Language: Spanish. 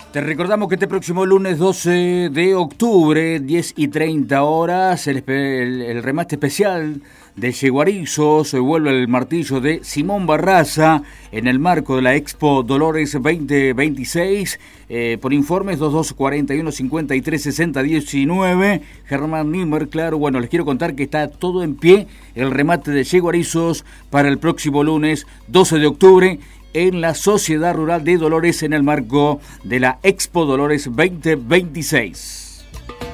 Te recordamos que este próximo lunes 12 de octubre, 10:30 horas, el remate especial de Yeguarizos, vuelve el martillo de Simón Barraza en el marco de la Expo Dolores 2026. Por informes 2241 53 60 19. Germán Nimmer, claro, bueno, les quiero contar que está todo en pie el remate de Yeguarizos para el próximo lunes 12 de octubre. En la Sociedad Rural de Dolores en el marco de la Expo Dolores 2026.